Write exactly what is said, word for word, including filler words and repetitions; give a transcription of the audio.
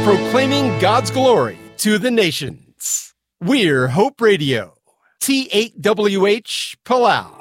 proclaiming God's glory to the nations. We're Hope Radio, T eight W H Palau.